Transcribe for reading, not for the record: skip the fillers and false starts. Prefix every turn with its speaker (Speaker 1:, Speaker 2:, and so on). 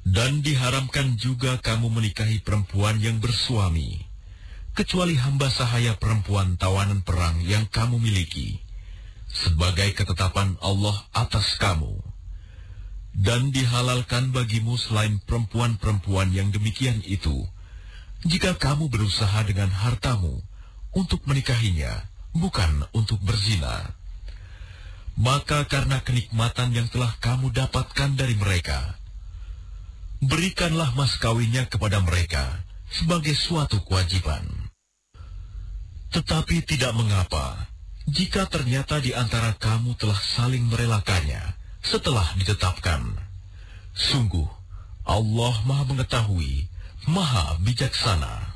Speaker 1: Dan diharamkan juga kamu menikahi perempuan yang bersuami, kecuali hamba sahaya perempuan tawanan perang yang kamu miliki, sebagai ketetapan Allah atas kamu. Dan dihalalkan bagimu selain perempuan-perempuan yang demikian itu, jika kamu berusaha dengan hartamu untuk menikahinya, bukan untuk berzina. Maka karena kenikmatan yang telah kamu dapatkan dari mereka, berikanlah mas kawinnya kepada mereka sebagai suatu kewajiban. Tetapi tidak mengapa, jika ternyata di antara kamu telah saling merelakannya setelah ditetapkan. Sungguh, Allah Maha Mengetahui, Maha Bijaksana.